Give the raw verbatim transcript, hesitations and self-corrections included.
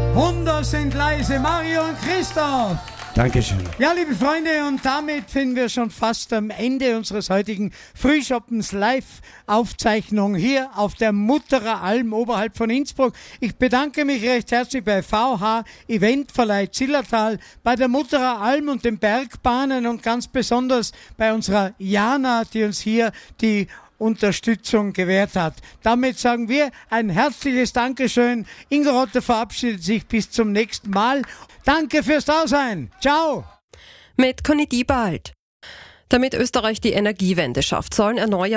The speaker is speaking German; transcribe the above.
Wunder sind leise, Mario und Christoph. Dankeschön. Ja, liebe Freunde, und damit sind wir schon fast am Ende unseres heutigen Frühschoppens Live-Aufzeichnung hier auf der Mutterer Alm oberhalb von Innsbruck. Ich bedanke mich recht herzlich bei V H Eventverleih Zillertal, bei der Mutterer Alm und den Bergbahnen und ganz besonders bei unserer Jana, die uns hier die Unterstützung gewährt hat. Damit sagen wir ein herzliches Dankeschön. Ingo Rotter verabschiedet sich bis zum nächsten Mal. Danke fürs Dasein. Ciao. Mit Conny Diebald. Damit Österreich die Energiewende schafft, sollen erneuerbare